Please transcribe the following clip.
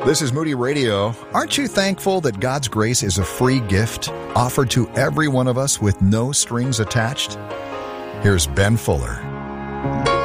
This is Moody Radio. Aren't you thankful that God's grace is a free gift offered to every one of us with no strings attached? Here's Ben Fuller.